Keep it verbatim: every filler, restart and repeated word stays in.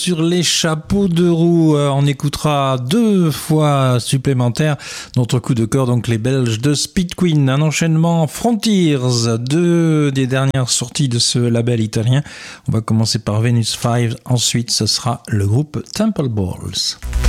Sur les chapeaux de roue, on écoutera deux fois supplémentaires notre coup de cœur, donc les Belges de Speed Queen, un enchaînement Frontiers, deux des dernières sorties de ce label italien. On va commencer par Venus cinq, ensuite ce sera le groupe Temple Balls.